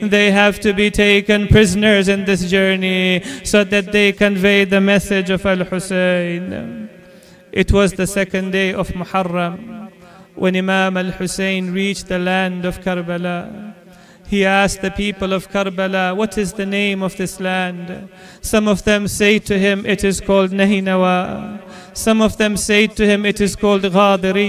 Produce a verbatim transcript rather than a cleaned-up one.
They have to be taken prisoners in this journey so that they convey the message of Al-Hussein. It was the second day of Muharram when Imam Al-Hussein reached the land of Karbala. He asked the people of Karbala, what is the name of this land? Some of them say to him, it is called Nahinawa. Some of them say to him, it is called Ghadiri.